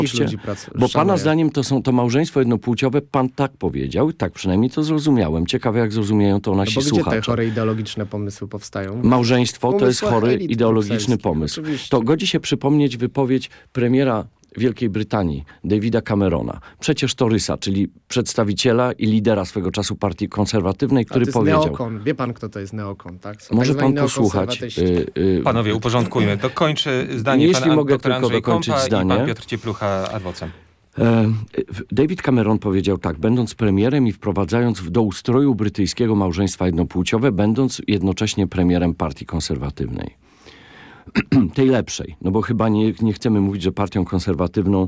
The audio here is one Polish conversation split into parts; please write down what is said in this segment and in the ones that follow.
wszystkich ludzi pracuje. Bo pana zdaniem to małżeństwo jednopłciowe, pan tak powiedział, tak przynajmniej to zrozumiałem. Ciekawe, jak zrozumieją to nasi słuchacze. Gdzie te chore ideologiczne pomysły powstają? Małżeństwo to jest chory ideologiczny pomysł. Oczywiście. To godzi się przypomnieć wypowiedź premiera Wielkiej Brytanii, Davida Camerona, przecież torysa, czyli przedstawiciela i lidera swego czasu partii konserwatywnej, który powiedział... Neokon. Wie pan, kto to jest neokon, tak? Są może tak pan posłuchać. Panowie, uporządkujmy. Dokończy zdanie jeśli pan mogę doktor tylko Andrzej dokończyć Kompa zdanie. i pan Piotr Cieplucha adwocem. David Cameron powiedział tak, będąc premierem i wprowadzając do ustroju brytyjskiego małżeństwa jednopłciowe, będąc jednocześnie premierem partii konserwatywnej. Tej lepszej, no bo chyba nie chcemy mówić, że partią konserwatywną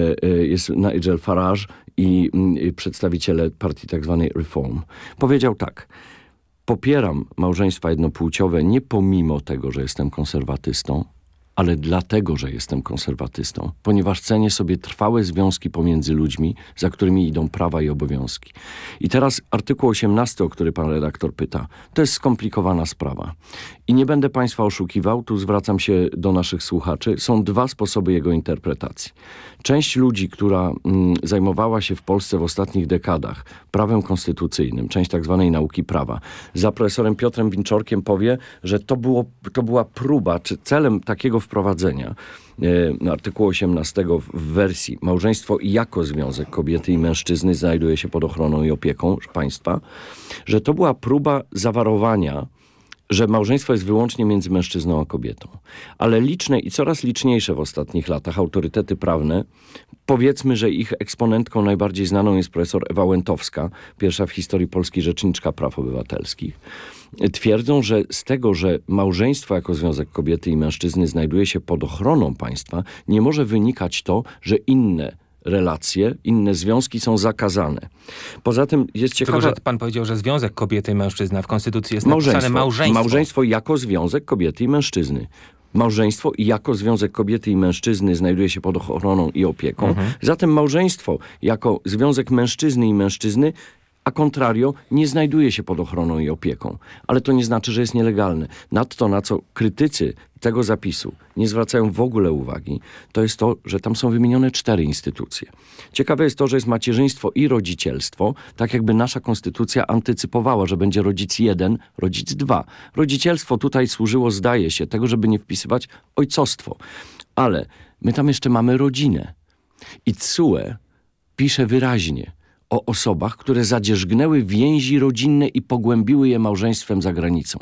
jest Nigel Farage i przedstawiciele partii tak zwanej Reform. Powiedział tak, popieram małżeństwa jednopłciowe nie pomimo tego, że jestem konserwatystą, ale dlatego, że jestem konserwatystą, ponieważ cenię sobie trwałe związki pomiędzy ludźmi, za którymi idą prawa i obowiązki. I teraz artykuł 18, o który pan redaktor pyta, to jest skomplikowana sprawa. I nie będę państwa oszukiwał, tu zwracam się do naszych słuchaczy, są dwa sposoby jego interpretacji. Część ludzi, która zajmowała się w Polsce w ostatnich dekadach prawem konstytucyjnym, część tak zwanej nauki prawa, za profesorem Piotrem Winczorkiem powie, że to była próba, czy celem takiego wprowadzenia artykułu 18 w wersji małżeństwo jako związek kobiety i mężczyzny znajduje się pod ochroną i opieką państwa, że to była próba zawarowania, że małżeństwo jest wyłącznie między mężczyzną a kobietą. Ale liczne i coraz liczniejsze w ostatnich latach autorytety prawne, powiedzmy, że ich eksponentką najbardziej znaną jest profesor Ewa Łętowska, pierwsza w historii Polski rzeczniczka praw obywatelskich, twierdzą, że z tego, że małżeństwo jako związek kobiety i mężczyzny znajduje się pod ochroną państwa, nie może wynikać to, że inne relacje, inne związki są zakazane. Poza tym jest ciekawe... Tylko, że pan powiedział, że związek kobiety i mężczyzny, a w Konstytucji jest napisane małżeństwo. Małżeństwo jako związek kobiety i mężczyzny. Małżeństwo jako związek kobiety i mężczyzny znajduje się pod ochroną i opieką. Zatem małżeństwo jako związek mężczyzny i mężczyzny a contrario nie znajduje się pod ochroną i opieką. Ale to nie znaczy, że jest nielegalne. Nadto, na co krytycy tego zapisu nie zwracają w ogóle uwagi, to jest to, że tam są wymienione 4 instytucje. Ciekawe jest to, że jest macierzyństwo i rodzicielstwo, tak jakby nasza konstytucja antycypowała, że będzie rodzic 1, rodzic 2. Rodzicielstwo tutaj służyło, zdaje się, tego, żeby nie wpisywać ojcostwo. Ale my tam jeszcze mamy rodzinę. I TSUE pisze wyraźnie o osobach, które zadzierzgnęły więzi rodzinne i pogłębiły je małżeństwem za granicą.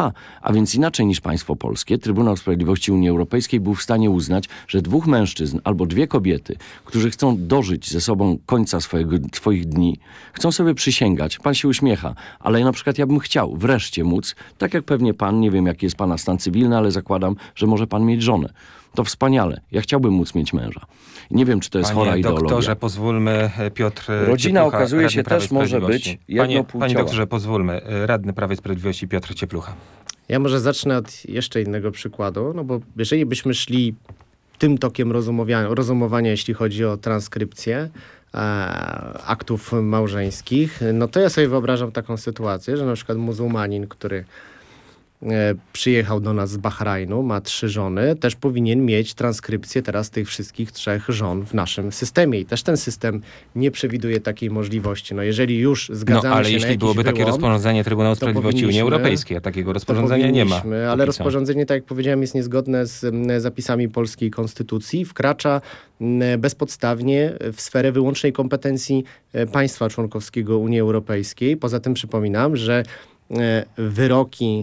A więc inaczej niż państwo polskie, Trybunał Sprawiedliwości Unii Europejskiej był w stanie uznać, że 2 mężczyzn albo 2 kobiety, którzy chcą dożyć ze sobą końca swoich dni, chcą sobie przysięgać. Pan się uśmiecha, ale na przykład ja bym chciał wreszcie móc, tak jak pewnie pan, nie wiem jaki jest pana stan cywilny, ale zakładam, że może pan mieć żonę. To wspaniale. Ja chciałbym móc mieć męża. Nie wiem, czy to jest chora ideologia. Panie doktorze, pozwólmy, Piotr Rodzina Cieplucha, okazuje się Prawa i też może być jednopłciowa. Panie doktorze, pozwólmy. Radny Prawa i Sprawiedliwości Piotr Cieplucha. Ja może zacznę od jeszcze innego przykładu, no bo jeżeli byśmy szli tym tokiem rozumowania, jeśli chodzi o transkrypcję aktów małżeńskich, no to ja sobie wyobrażam taką sytuację, że na przykład muzułmanin, który przyjechał do nas z Bahrajnu, ma 3 żony, też powinien mieć transkrypcję teraz tych wszystkich 3 żon w naszym systemie. I też ten system nie przewiduje takiej możliwości. No jeżeli już zgadzamy się ale jeśli byłoby takie rozporządzenie Trybunału Sprawiedliwości Unii Europejskiej, a takiego rozporządzenia nie ma. Ale rozporządzenie, tak jak powiedziałem, jest niezgodne z zapisami polskiej konstytucji. Wkracza bezpodstawnie w sferę wyłącznej kompetencji państwa członkowskiego Unii Europejskiej. Poza tym przypominam, że wyroki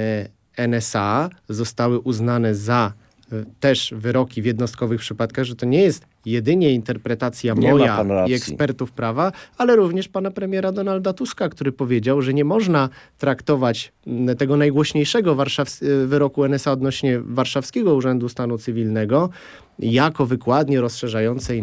NSA zostały uznane za też wyroki w jednostkowych przypadkach, że to nie jest jedynie interpretacja moja i ekspertów prawa, ale również pana premiera Donalda Tuska, który powiedział, że nie można traktować tego najgłośniejszego wyroku NSA odnośnie Warszawskiego Urzędu Stanu Cywilnego jako wykładni rozszerzającej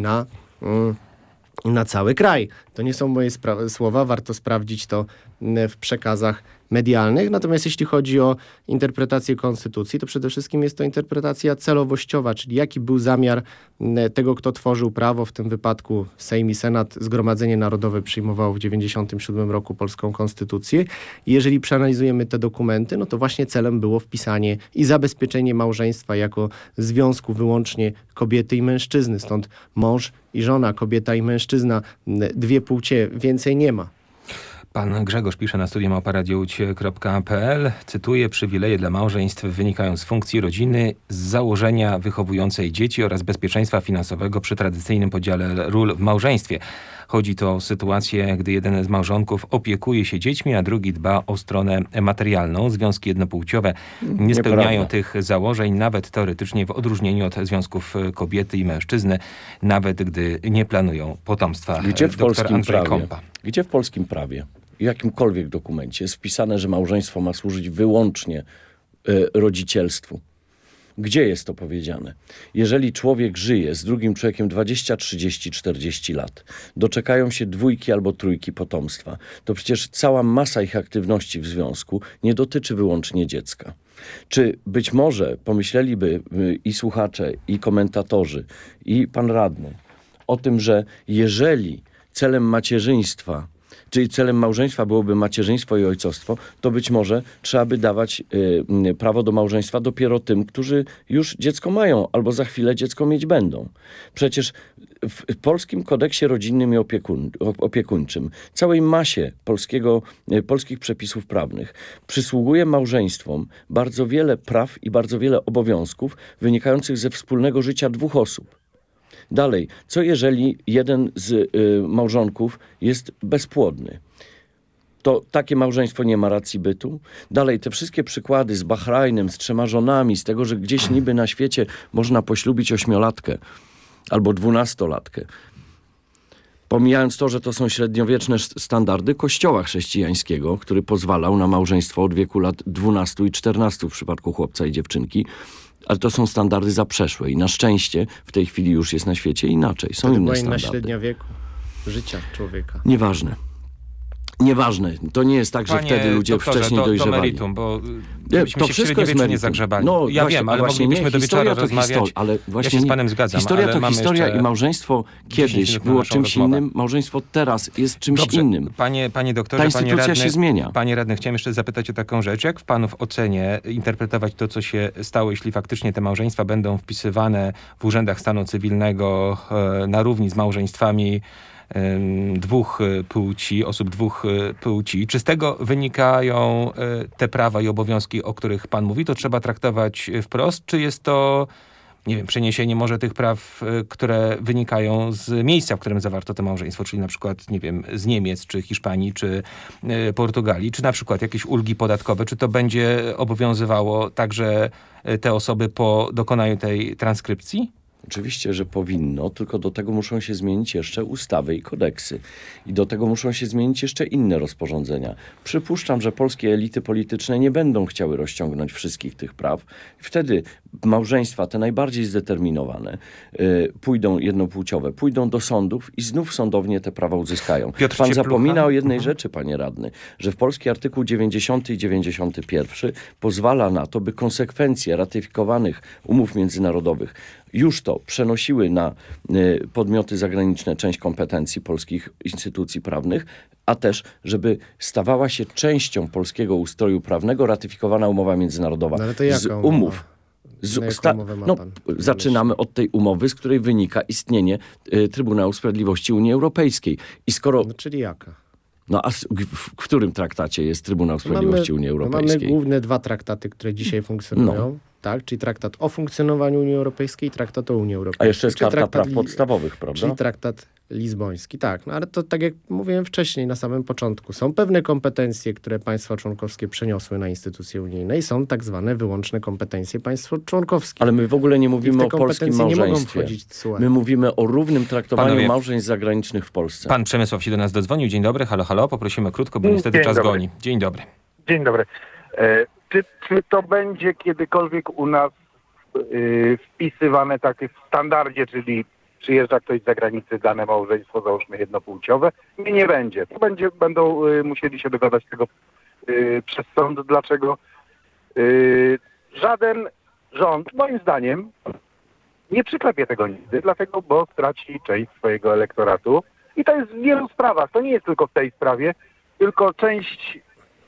na cały kraj. To nie są moje słowa, warto sprawdzić to w przekazach medialnych. Natomiast jeśli chodzi o interpretację konstytucji, to przede wszystkim jest to interpretacja celowościowa, czyli jaki był zamiar tego, kto tworzył prawo, w tym wypadku Sejm i Senat, Zgromadzenie Narodowe przyjmowało w 1997 roku polską konstytucję. I jeżeli przeanalizujemy te dokumenty, no to właśnie celem było wpisanie i zabezpieczenie małżeństwa jako związku wyłącznie kobiety i mężczyzny. Stąd mąż i żona, kobieta i mężczyzna, dwie płcie, więcej nie ma. Pan Grzegorz pisze na studium@radiouć.pl. Cytuję: przywileje dla małżeństw wynikają z funkcji rodziny, z założenia wychowującej dzieci oraz bezpieczeństwa finansowego przy tradycyjnym podziale ról w małżeństwie. Chodzi to o sytuację, gdy jeden z małżonków opiekuje się dziećmi, a drugi dba o stronę materialną. Związki jednopłciowe nie spełniają tych założeń, nawet teoretycznie, w odróżnieniu od związków kobiety i mężczyzny, nawet gdy nie planują potomstwa. Gdzie w polskim prawie, w jakimkolwiek dokumencie jest wpisane, że małżeństwo ma służyć wyłącznie rodzicielstwu? Gdzie jest to powiedziane? Jeżeli człowiek żyje z drugim człowiekiem 20, 30, 40 lat, doczekają się dwójki albo trójki potomstwa, to przecież cała masa ich aktywności w związku nie dotyczy wyłącznie dziecka. Czy być może pomyśleliby i słuchacze, i komentatorzy, i pan radny o tym, że jeżeli celem macierzyństwa, czyli celem małżeństwa byłoby macierzyństwo i ojcostwo, to być może trzeba by dawać prawo do małżeństwa dopiero tym, którzy już dziecko mają albo za chwilę dziecko mieć będą. Przecież w polskim kodeksie rodzinnym i opiekuńczym, całej masie polskich przepisów prawnych przysługuje małżeństwom bardzo wiele praw i bardzo wiele obowiązków wynikających ze wspólnego życia dwóch osób. Dalej, co jeżeli jeden z małżonków jest bezpłodny? To takie małżeństwo nie ma racji bytu? Dalej, te wszystkie przykłady z Bahrajnem, z 3 żonami, z tego, że gdzieś niby na świecie można poślubić 8-latkę albo 12-latkę. Pomijając to, że to są średniowieczne standardy Kościoła chrześcijańskiego, który pozwalał na małżeństwo od wieku lat 12 i 14 w przypadku chłopca i dziewczynki, ale to są standardy zaprzeszłe i na szczęście w tej chwili już jest na świecie inaczej. Są inne standardy. Inna średnia wieku życia człowieka. Nieważne. To nie jest tak, że wtedy ludzie wcześniej dojrzewali. To meritum, bo to wszystko jest meritum. Nie zagrzebali. No, ja właśnie, wiem, ale moglibyśmy do wieczora rozmawiać. Ale właśnie ja się z panem zgadzam. Historia to historia i małżeństwo kiedyś było czymś innym, małżeństwo teraz jest czymś innym. Panie doktorze, ta instytucja się zmienia. Panie radny, chciałem jeszcze zapytać o taką rzecz. Jak w panów ocenie interpretować to, co się stało, jeśli faktycznie te małżeństwa będą wpisywane w urzędach stanu cywilnego na równi z małżeństwami dwóch płci, osób dwóch płci. Czy z tego wynikają te prawa i obowiązki, o których pan mówi? To trzeba traktować wprost? Czy jest to, nie wiem, przeniesienie może tych praw, które wynikają z miejsca, w którym zawarto to małżeństwo, czyli na przykład, nie wiem, z Niemiec, czy Hiszpanii, czy Portugalii, czy na przykład jakieś ulgi podatkowe? Czy to będzie obowiązywało także te osoby po dokonaniu tej transkrypcji? Oczywiście, że powinno, tylko do tego muszą się zmienić jeszcze ustawy i kodeksy. I do tego muszą się zmienić jeszcze inne rozporządzenia. Przypuszczam, że polskie elity polityczne nie będą chciały rozciągnąć wszystkich tych praw. Wtedy małżeństwa, te najbardziej zdeterminowane, pójdą jednopłciowe, pójdą do sądów i znów sądownie te prawa uzyskają. Pan zapomina o jednej rzeczy, panie radny, że w polski artykuł 90 i 91 pozwala na to, by konsekwencje ratyfikowanych umów międzynarodowych już to przenosiły na podmioty zagraniczne część kompetencji polskich instytucji prawnych, a też, żeby stawała się częścią polskiego ustroju prawnego ratyfikowana umowa międzynarodowa. No ale to jaka umowa? Zaczynamy od tej umowy, z której wynika istnienie Trybunału Sprawiedliwości Unii Europejskiej. I skoro... No, czyli jaka? No a w którym traktacie jest Trybunał Sprawiedliwości Unii Europejskiej? Mamy główne 2 traktaty, które dzisiaj funkcjonują. Tak, czyli traktat o funkcjonowaniu Unii Europejskiej i traktat o Unii Europejskiej. A jeszcze jest Karta Praw Podstawowych, prawda? Czyli traktat lizboński, tak. No ale to tak jak mówiłem wcześniej, na samym początku, są pewne kompetencje, które państwa członkowskie przeniosły na instytucje unijne i są tak zwane wyłączne kompetencje państw członkowskich. Ale my w ogóle nie mówimy o polskim małżeństwie. My mówimy o równym traktowaniu małżeństw zagranicznych w Polsce. Pan Przemysław się do nas dodzwonił. Dzień dobry, halo, halo. Poprosimy krótko, bo niestety czas goni. Dzień dobry. Dzień dobry. Czy to będzie kiedykolwiek u nas wpisywane takie w standardzie, czyli przyjeżdża ktoś z zagranicy, dane małżeństwo, załóżmy jednopłciowe? Nie będzie. To będą musieli się dogadać tego przez sąd. Dlaczego? Żaden rząd, moim zdaniem, nie przyklepie tego nigdy, dlatego, bo straci część swojego elektoratu. I to jest w wielu sprawach. To nie jest tylko w tej sprawie, tylko część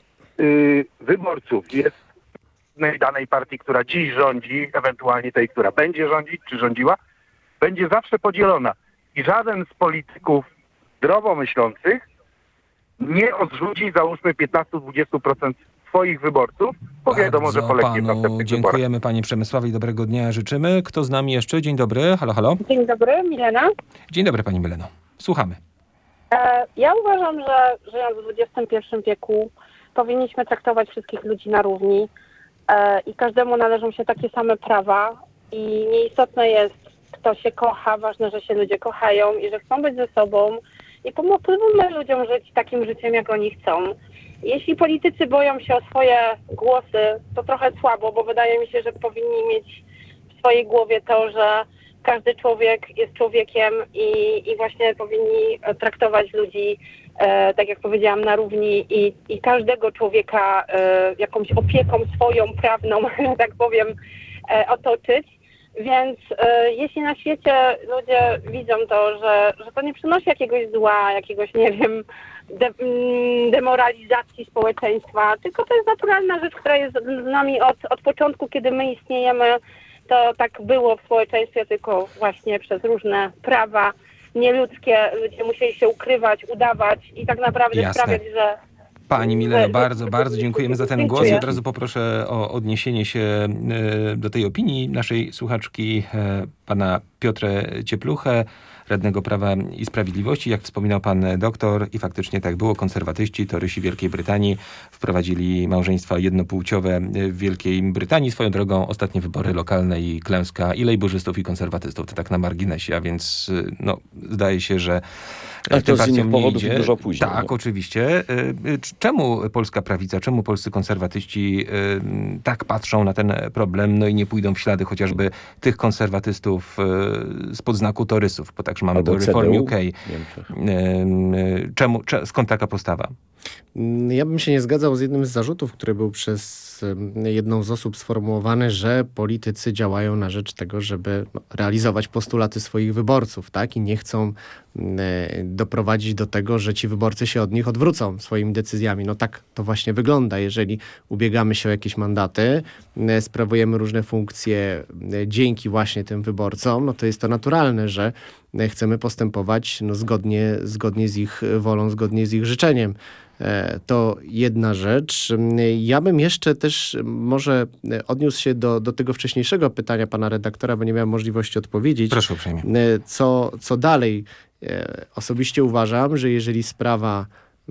wyborców jest w danej partii, która dziś rządzi, ewentualnie tej, która będzie rządzić, czy rządziła, będzie zawsze podzielona. I żaden z polityków zdrowo myślących nie odrzuci, załóżmy, 15-20% swoich wyborców, bo wiadomo, że polegnie w następnych dziękujemy wyborach. panie Przemysławie i dobrego dnia życzymy. Kto z nami jeszcze? Dzień dobry. Halo, halo. Dzień dobry, Milena. Dzień dobry pani Mileno. Słuchamy. Ja uważam, że żyjąc w XXI wieku powinniśmy traktować wszystkich ludzi na równi i każdemu należą się takie same prawa i nieistotne jest, kto się kocha, ważne, że się ludzie kochają i że chcą być ze sobą i pomóżmy ludziom żyć takim życiem, jak oni chcą. Jeśli politycy boją się o swoje głosy, to trochę słabo, bo wydaje mi się, że powinni mieć w swojej głowie to, że każdy człowiek jest człowiekiem i właśnie powinni traktować ludzi, tak jak powiedziałam, na równi i każdego człowieka jakąś opieką swoją, prawną, tak powiem, otoczyć. Więc jeśli na świecie ludzie widzą to, że to nie przynosi jakiegoś zła, jakiegoś, nie wiem, demoralizacji społeczeństwa, tylko to jest naturalna rzecz, która jest z nami od początku, kiedy my istniejemy. To tak było w społeczeństwie, tylko właśnie przez różne prawa nieludzkie ludzie musieli się ukrywać, udawać i tak naprawdę sprawiać, że... Pani Mileno, bardzo dziękujemy za ten głos. Dziękuję. I od razu poproszę o odniesienie się do tej opinii naszej słuchaczki, pana Piotra Ciepluchę, radnego Prawa i Sprawiedliwości. Jak wspominał pan doktor, i faktycznie tak było, konserwatyści, torysi Wielkiej Brytanii wprowadzili małżeństwa jednopłciowe w Wielkiej Brytanii. Swoją drogą ostatnie wybory lokalne i klęska i lejburzystów, i konserwatystów. To tak na marginesie, a więc zdaje się, że Ale to z partiom innych nie powodów idzie. dużo później. Tak, oczywiście. Czemu polska prawica, czemu polscy konserwatyści tak patrzą na ten problem, no i nie pójdą w ślady chociażby tych konserwatystów spod znaku torysów, bo także mamy Albo to Reform CDU UK. w Skąd taka postawa? Ja bym się nie zgadzał z jednym z zarzutów, który był przez jedną z osób sformułowany, że politycy działają na rzecz tego, żeby realizować postulaty swoich wyborców, tak? I nie chcą doprowadzić do tego, że ci wyborcy się od nich odwrócą swoimi decyzjami. No tak to właśnie wygląda. Jeżeli ubiegamy się o jakieś mandaty, sprawujemy różne funkcje dzięki właśnie tym wyborcom, no to jest to naturalne, że chcemy postępować zgodnie z ich wolą, zgodnie z ich życzeniem. To jedna rzecz. Ja bym jeszcze też może odniósł się do tego wcześniejszego pytania pana redaktora, bo nie miałem możliwości odpowiedzieć. Proszę uprzejmie. Co dalej? Osobiście uważam, że jeżeli sprawa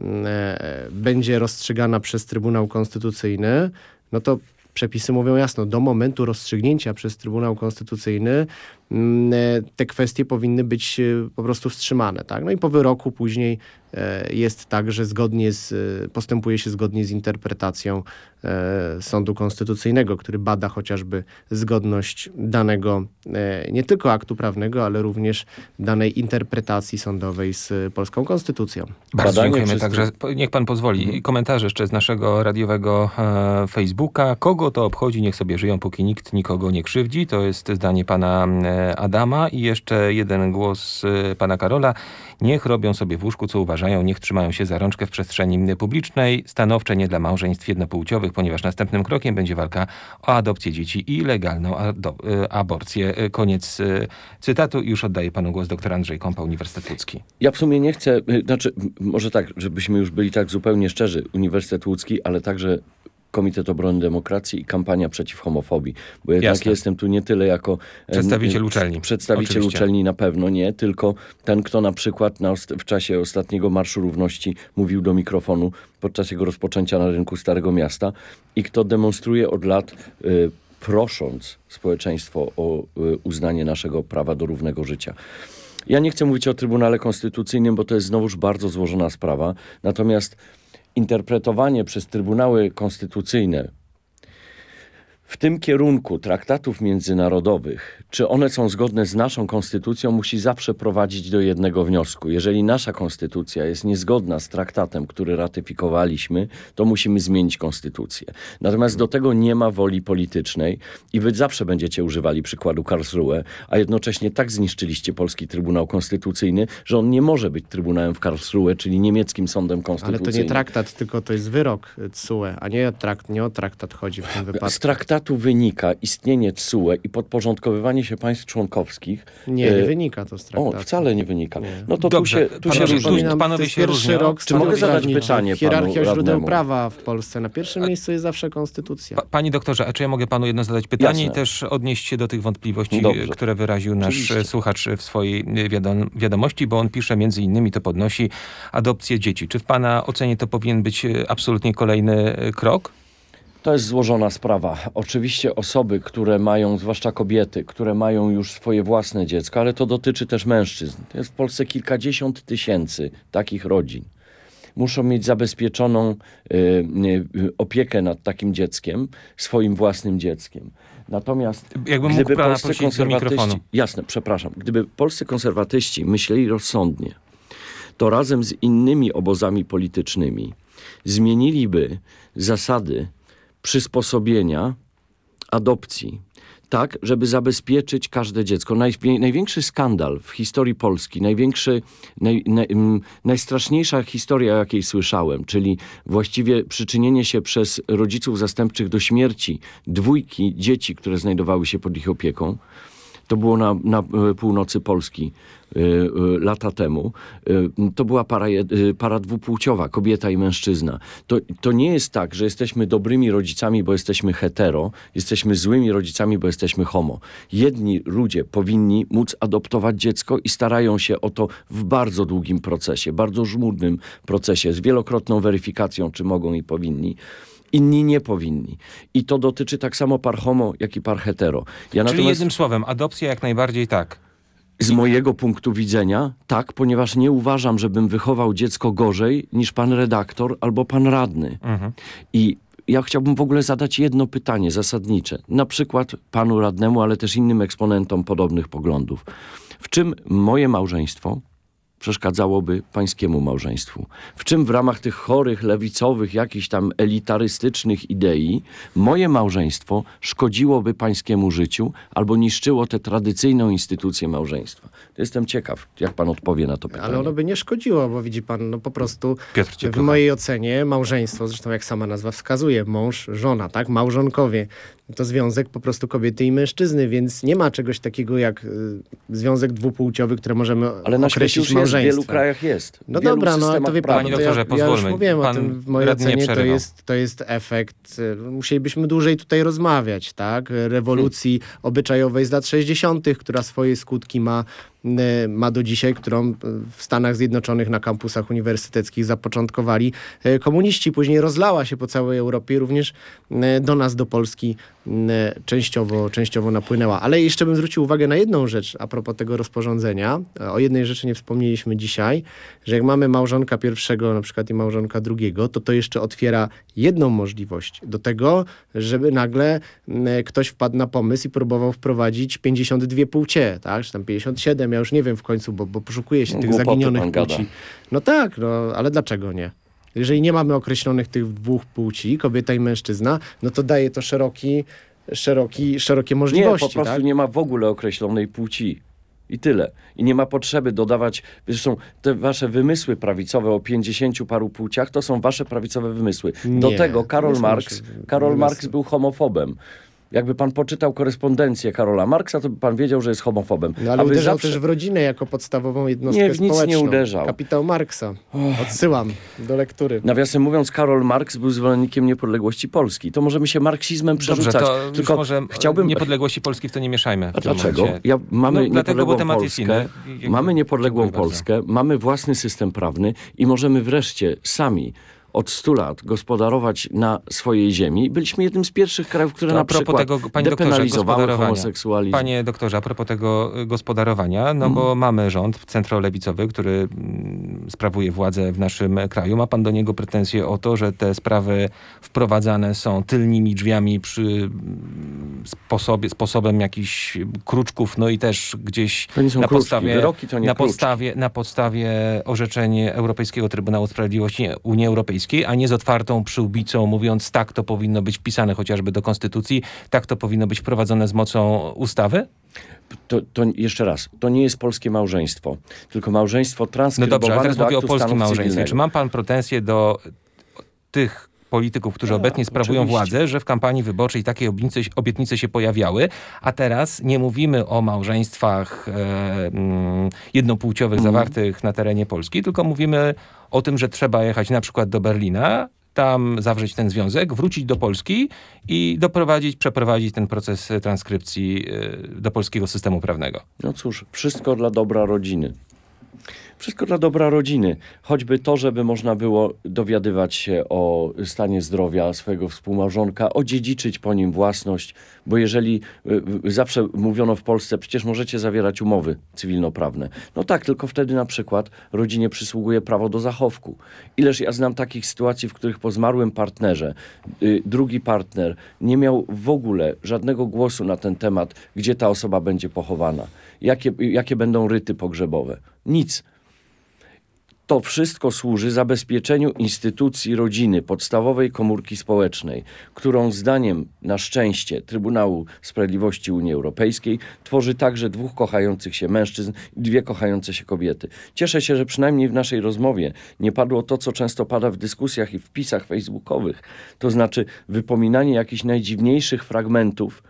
będzie rozstrzygana przez Trybunał Konstytucyjny, no to przepisy mówią jasno, do momentu rozstrzygnięcia przez Trybunał Konstytucyjny te kwestie powinny być po prostu wstrzymane. Tak? No i po wyroku później jest tak, że postępuje się zgodnie z interpretacją Sądu Konstytucyjnego, który bada chociażby zgodność danego nie tylko aktu prawnego, ale również danej interpretacji sądowej z polską konstytucją. Bardzo Badanie dziękujemy. przez- Także niech pan pozwoli. Komentarze jeszcze z naszego radiowego Facebooka. Kogo to obchodzi? Niech sobie żyją, póki nikt nikogo nie krzywdzi. To jest zdanie pana Adama. I jeszcze jeden głos pana Karola. Niech robią sobie w łóżku, co uważają. Niech trzymają się za rączkę w przestrzeni publicznej. Stanowcze nie dla małżeństw jednopłciowych, ponieważ następnym krokiem będzie walka o adopcję dzieci i legalną aborcję. Koniec cytatu. I już oddaję panu głos, dr Andrzej Kąpa, Uniwersytet Łódzki. Ja w sumie nie chcę, może tak, żebyśmy już byli tak zupełnie szczerzy, Uniwersytet Łódzki, ale także Komitet Obrony Demokracji i kampania przeciw homofobii. Bo jednak Jasne. jestem tu nie tyle jako Przedstawiciel uczelni. Przedstawiciel Oczywiście. uczelni na pewno nie, tylko ten, kto na przykład w czasie ostatniego Marszu Równości mówił do mikrofonu podczas jego rozpoczęcia na rynku Starego Miasta i kto demonstruje od lat prosząc społeczeństwo o uznanie naszego prawa do równego życia. Ja nie chcę mówić o Trybunale Konstytucyjnym, bo to jest znowuż bardzo złożona sprawa. Natomiast interpretowanie przez Trybunały Konstytucyjne w tym kierunku traktatów międzynarodowych, czy one są zgodne z naszą konstytucją, musi zawsze prowadzić do jednego wniosku. Jeżeli nasza konstytucja jest niezgodna z traktatem, który ratyfikowaliśmy, to musimy zmienić konstytucję. Natomiast do tego nie ma woli politycznej i wy zawsze będziecie używali przykładu Karlsruhe, a jednocześnie tak zniszczyliście polski Trybunał Konstytucyjny, że on nie może być Trybunałem w Karlsruhe, czyli niemieckim sądem konstytucyjnym. Ale to nie traktat, tylko to jest wyrok TSUE, a nie o traktat chodzi w tym wypadku. Z traktatu wynika istnienie TSUE i podporządkowywanie się państw członkowskich. Nie wynika to z traktatu. O, wcale nie wynika. Nie. No to Dobrze, tu się różni. panowie to się jest pierwszy różnią. rok Czy mogę zadać prawniczych. pytanie Hierarchia panu źródeł radnemu? prawa w Polsce. Na pierwszym miejscu jest zawsze konstytucja. Panie doktorze, a czy ja mogę panu jedno zadać pytanie Jasne. i też odnieść się do tych wątpliwości, Dobrze. które wyraził nasz Oczywiście. słuchacz w swojej wiadomości, bo on pisze między innymi, to podnosi adopcję dzieci. Czy w pana ocenie to powinien być absolutnie kolejny krok? To jest złożona sprawa. Oczywiście osoby, które mają, zwłaszcza kobiety, które mają już swoje własne dziecko, ale to dotyczy też mężczyzn. Jest w Polsce kilkadziesiąt tysięcy takich rodzin. Muszą mieć zabezpieczoną opiekę nad takim dzieckiem, swoim własnym dzieckiem. Natomiast Jakbym mógł pana prosić do mikrofonu. Jasne, przepraszam. Gdyby polscy konserwatyści myśleli rozsądnie, to razem z innymi obozami politycznymi zmieniliby zasady przysposobienia adopcji tak, żeby zabezpieczyć każde dziecko. Największy skandal w historii Polski, najstraszniejsza historia, jakiej słyszałem, czyli właściwie przyczynienie się przez rodziców zastępczych do śmierci dwójki dzieci, które znajdowały się pod ich opieką. To było na północy Polski lata temu. To była para dwupłciowa, kobieta i mężczyzna. To nie jest tak, że jesteśmy dobrymi rodzicami, bo jesteśmy hetero, jesteśmy złymi rodzicami, bo jesteśmy homo. Jedni ludzie powinni móc adoptować dziecko i starają się o to w bardzo długim procesie, bardzo żmudnym procesie, z wielokrotną weryfikacją, czy mogą i powinni. Inni nie powinni. I to dotyczy tak samo par homo, jak i par hetero. Czyli jednym słowem, adopcja jak najbardziej tak. Z mojego punktu widzenia tak, ponieważ nie uważam, żebym wychował dziecko gorzej niż pan redaktor albo pan radny. I ja chciałbym w ogóle zadać jedno pytanie zasadnicze. Na przykład panu radnemu, ale też innym eksponentom podobnych poglądów. W czym moje małżeństwo przeszkadzałoby pańskiemu małżeństwu? W czym w ramach tych chorych, lewicowych, jakichś tam elitarystycznych idei moje małżeństwo szkodziłoby pańskiemu życiu albo niszczyło tę tradycyjną instytucję małżeństwa? Jestem ciekaw, jak pan odpowie na to pytanie. Ale ono by nie szkodziło, bo widzi pan, no po prostu Piotr cię w kocha. mojej ocenie małżeństwo, zresztą jak sama nazwa wskazuje, mąż, żona, tak? Małżonkowie. To związek po prostu kobiety i mężczyzny, więc nie ma czegoś takiego jak związek dwupłciowy, które możemy Ale na świecie określić już jest, w małżeństwem. wielu krajach jest. No W wielu dobra, no ale to systemach wie pan, prawnych. Panie to ja doktorze, już pozwólmy. mówiłem o Pan tym, w mojej radny nie ocenie przerywał. to jest efekt, musielibyśmy dłużej tutaj rozmawiać, tak? Rewolucji obyczajowej z lat 60., która swoje skutki ma do dzisiaj, którą w Stanach Zjednoczonych na kampusach uniwersyteckich zapoczątkowali komuniści. Później rozlała się po całej Europie, również do nas, do Polski częściowo napłynęła. Ale jeszcze bym zwrócił uwagę na jedną rzecz a propos tego rozporządzenia. O jednej rzeczy nie wspomnieliśmy dzisiaj, że jak mamy małżonka pierwszego na przykład i małżonka drugiego, to jeszcze otwiera jedną możliwość do tego, żeby nagle ktoś wpadł na pomysł i próbował wprowadzić 52 płcie, tak? Czy tam 57, ja już nie wiem w końcu, bo poszukuje się tych Głupoty zaginionych pan gada. płci. No tak, ale dlaczego nie? Jeżeli nie mamy określonych tych dwóch płci, kobieta i mężczyzna, no to daje to szerokie możliwości. Nie, po prostu tak? nie ma w ogóle określonej płci. I tyle. I nie ma potrzeby dodawać... Zresztą te wasze wymysły prawicowe o 50 paru płciach, to są wasze prawicowe wymysły. Do Nie, tego to Karol nie są Marx nasze wymysły. był homofobem. Jakby pan poczytał korespondencję Karola Marksa, to by pan wiedział, że jest homofobem. No ale A wy uderzał zawsze... też w rodzinę jako podstawową jednostkę Nie, w nic społeczną. nie uderzał. Kapitał Marksa. Odsyłam do lektury. Nawiasem mówiąc, Karol Marx był zwolennikiem niepodległości Polski. To możemy się marksizmem przerzucać. Dobrze, to Tylko może chciałbym... niepodległości Polski w to nie mieszajmy. A w tym dlaczego? momencie. Mamy dlatego, bo niepodległą temat jest Polskę, inny. mamy niepodległą Dziękuję bardzo. Polskę, mamy własny system prawny i możemy wreszcie sami od 100 lat gospodarować na swojej ziemi. Byliśmy jednym z pierwszych krajów, które To na a propos przykład tego, panie doktorze, depenalizowały gospodarowania. homoseksualizm. Panie doktorze, a propos tego gospodarowania, no bo mamy rząd centrolewicowy, który sprawuje władzę w naszym kraju. Ma pan do niego pretensje o to, że te sprawy wprowadzane są tylnymi drzwiami przy sposobem jakichś kruczków, no i też gdzieś na podstawie orzeczeń Europejskiego Trybunału Sprawiedliwości Unii Europejskiej, a nie z otwartą przyłbicą, mówiąc tak to powinno być wpisane chociażby do Konstytucji, tak to powinno być wprowadzone z mocą ustawy? To jeszcze raz, to nie jest polskie małżeństwo, tylko małżeństwo transkrybowane. No dobrze, ale teraz mówię o polskim małżeństwie. Cywilnego. Czy ma pan pretensje do tych polityków, którzy obecnie sprawują władzę, że w kampanii wyborczej takie obietnice się pojawiały, a teraz nie mówimy o małżeństwach jednopłciowych zawartych na terenie Polski, tylko mówimy o tym, że trzeba jechać na przykład do Berlina, tam zawrzeć ten związek, wrócić do Polski i przeprowadzić ten proces transkrypcji do polskiego systemu prawnego. No cóż, wszystko dla dobra rodziny. Wszystko dla dobra rodziny. Choćby to, żeby można było dowiadywać się o stanie zdrowia swojego współmałżonka, odziedziczyć po nim własność, bo jeżeli zawsze mówiono w Polsce, przecież możecie zawierać umowy cywilnoprawne. No tak, tylko wtedy na przykład rodzinie przysługuje prawo do zachowku. Ileż ja znam takich sytuacji, w których po zmarłym partnerze drugi partner nie miał w ogóle żadnego głosu na ten temat, gdzie ta osoba będzie pochowana, jakie będą ryty pogrzebowe. Nic. To wszystko służy zabezpieczeniu instytucji rodziny, podstawowej komórki społecznej, którą zdaniem, na szczęście, Trybunału Sprawiedliwości Unii Europejskiej tworzy także 2 kochających się mężczyzn i 2 kochające się kobiety. Cieszę się, że przynajmniej w naszej rozmowie nie padło to, co często pada w dyskusjach i wpisach facebookowych, to znaczy wypominanie jakichś najdziwniejszych fragmentów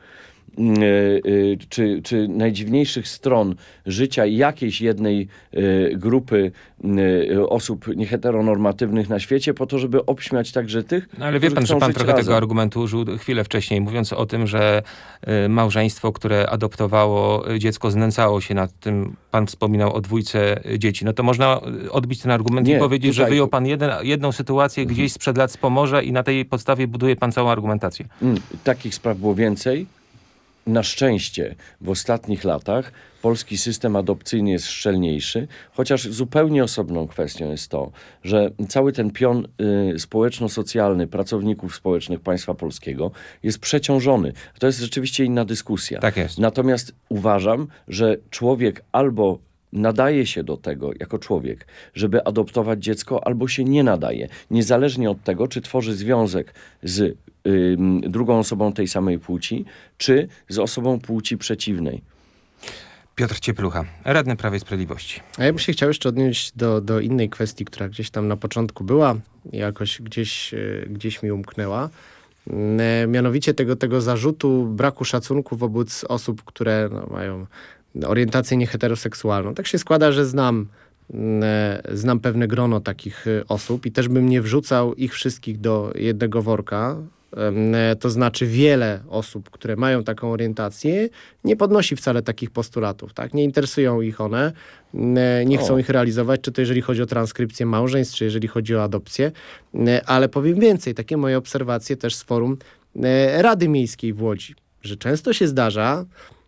czy najdziwniejszych stron życia jakiejś jednej grupy osób nieheteronormatywnych na świecie po to, żeby obśmiać także tych, no, ale wie pan, że pan trochę razem. Tego argumentu użył chwilę wcześniej, mówiąc o tym, że małżeństwo, które adoptowało dziecko, znęcało się nad tym. Pan wspominał o 2 dzieci. No to można odbić ten argument i powiedzieć, że wyjął pan jedną sytuację gdzieś sprzed lat z Pomorza i na tej podstawie buduje pan całą argumentację. Takich spraw było więcej. Na szczęście w ostatnich latach polski system adopcyjny jest szczelniejszy, chociaż zupełnie osobną kwestią jest to, że cały ten pion społeczno-socjalny pracowników społecznych państwa polskiego jest przeciążony. To jest rzeczywiście inna dyskusja. Tak jest. Natomiast uważam, że człowiek albo nadaje się do tego jako człowiek, żeby adoptować dziecko, albo się nie nadaje. Niezależnie od tego, czy tworzy związek z drugą osobą tej samej płci, czy z osobą płci przeciwnej. Piotr Cieplucha, radny Prawa i Sprawiedliwości. A ja bym się chciał jeszcze odnieść do innej kwestii, która gdzieś tam na początku była i jakoś gdzieś mi umknęła. Mianowicie tego zarzutu braku szacunku wobec osób, które mają orientację nieheteroseksualną. Tak się składa, że znam pewne grono takich osób i też bym nie wrzucał ich wszystkich do jednego worka. To znaczy wiele osób, które mają taką orientację, nie podnosi wcale takich postulatów. Tak? Nie interesują ich one, nie chcą ich realizować, czy to jeżeli chodzi o transkrypcję małżeństw, czy jeżeli chodzi o adopcję. Ale powiem więcej, takie moje obserwacje też z forum Rady Miejskiej w Łodzi, że często się zdarza,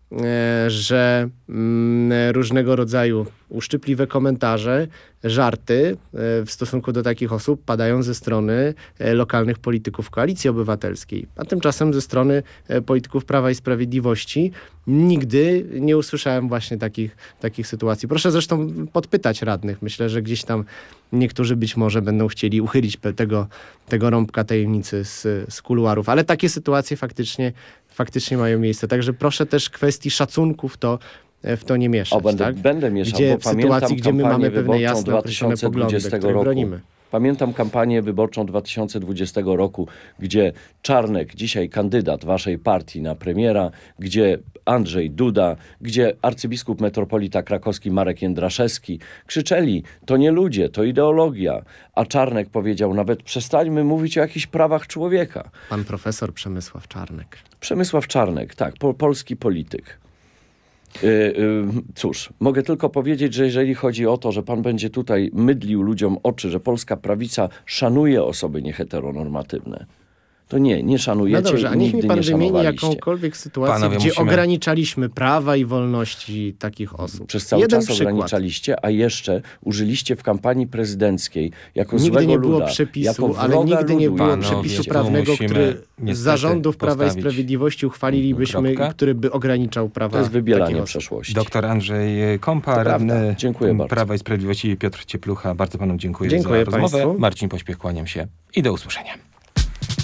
że różnego rodzaju uszczypliwe komentarze, żarty w stosunku do takich osób padają ze strony lokalnych polityków Koalicji Obywatelskiej. A tymczasem ze strony polityków Prawa i Sprawiedliwości nigdy nie usłyszałem właśnie takich sytuacji. Proszę zresztą podpytać radnych. Myślę, że gdzieś tam niektórzy być może będą chcieli uchylić tego rąbka tajemnicy z kuluarów. Ale takie sytuacje faktycznie mają miejsce. Także proszę też kwestii szacunków w to nie mieszać. Będę mieszał, gdzie bo w sytuacji, gdzie my mamy pewne jasne określone poglądy, które bronimy. Pamiętam kampanię wyborczą 2020 roku, gdzie Czarnek, dzisiaj kandydat waszej partii na premiera, gdzie Andrzej Duda, gdzie arcybiskup metropolita krakowski Marek Jędraszewski krzyczeli, to nie ludzie, to ideologia. A Czarnek powiedział, nawet przestańmy mówić o jakichś prawach człowieka. Pan profesor Przemysław Czarnek. Przemysław Czarnek, tak, polski polityk. Cóż, mogę tylko powiedzieć, że jeżeli chodzi o to, że pan będzie tutaj mydlił ludziom oczy, że polska prawica szanuje osoby nieheteronormatywne, To nie szanujecie. No dobrze, a niech mi nigdy pan nie wymieni szanowaliście. jakąkolwiek sytuację, Panowie, gdzie musimy- ograniczaliśmy prawa i wolności takich osób. Przez cały Jeden czas przykład. ograniczaliście, a jeszcze użyliście w kampanii prezydenckiej jako Nigdy złego nie było luda, przepisu, jako ale wroga nigdy nie ludu. było Panowie, przepisu tu prawnego, musimy który z niestety zarządów Prawa i postawić Sprawiedliwości uchwalilibyśmy kropkę. i który by ograniczał prawa To jest wybieranie takich osób. przeszłości. Doktor Andrzej Kompa, To prawda. radny Dziękuję bardzo. Prawa i Sprawiedliwości, Piotr Cieplucha. Bardzo panu dziękuję Dziękuję za rozmowę. państwu. Marcin Pośpiech, kłaniam się i do usłyszenia.